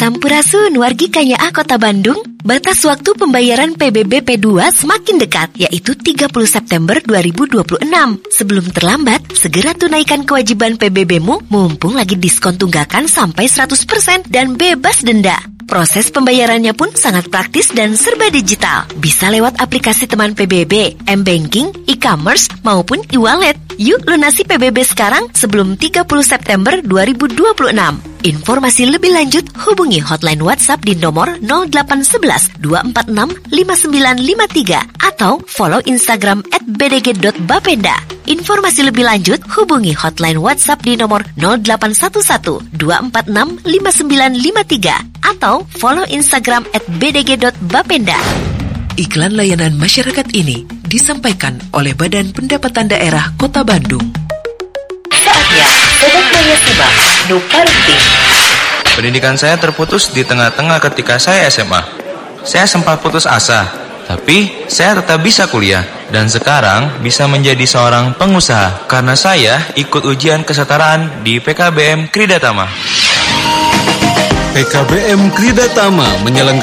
Sampurasun wargi Kanyaah Kota Bandung, batas waktu pembayaran PBB P2 semakin dekat, yaitu 30 September 2026. Sebelum terlambat, segera tunaikan kewajiban PBB-mu mumpung lagi diskon tunggakan sampai 100% dan bebas denda. Proses pembayarannya pun sangat praktis dan serba digital. Bisa lewat aplikasi teman PBB, M-Banking, e-commerce, maupun e-wallet. Yuk lunasi PBB sekarang sebelum 30 September 2026. Informasi lebih lanjut hubungi hotline WhatsApp di nomor 0811 246 5953 atau follow Instagram @bdg.bapenda. Informasi lebih lanjut hubungi hotline WhatsApp di nomor 0811 246 5953 atau follow Instagram @bdg.bapenda. Iklan layanan masyarakat ini disampaikan oleh Badan Pendapatan Daerah Kota Bandung. Saatnya Sobat Maya Simak, no parenting. Pendidikan saya terputus di tengah-tengah ketika saya SMA. Saya sempat putus asa, tapi saya tetap bisa kuliah. Dan sekarang bisa menjadi seorang pengusaha karena saya ikut ujian kesetaraan di PKBM Kridatama. PKBM Kridatama menyelenggarakan